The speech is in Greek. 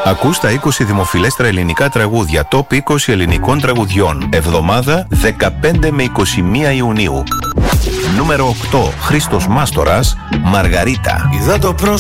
Ακούς τα 20 δημοφιλέστερα ελληνικά τραγούδια Top 20 ελληνικών τραγουδιών. Εβδομάδα 15 με 21 Ιουνίου. Νούμερο 8. Χρήστος Μάστορας, Μαργαρίτα. Είδα το